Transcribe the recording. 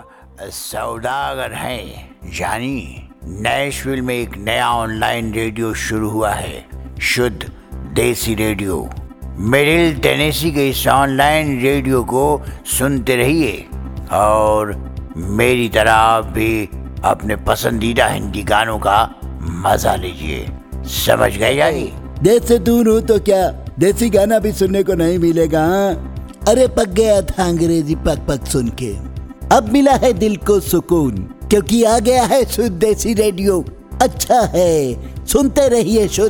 सौदागर हैं। जानी, नैशविल में एक नया ऑनलाइन रेडियो शुरू हुआ है, शुद्ध देसी रेडियो। मिडिल टेनेसी के इस ऑनलाइन रेडियो को सुनते रहिए और मेरी तरह आप भी अपने पसंदीदा हिंदी गानों का मजा लीजिए। समझ गए जानी? देश से दूर हूँ तो क्या देसी गाना भी सुनने को नहीं मिलेगा? अरे पक गया था अंग्रेजी पक पक सुन के, अब मिला है दिल को सुकून, क्योंकि आ गया है शुद्ध देसी रेडियो। अच्छा है, सुनते रहिए शुद्ध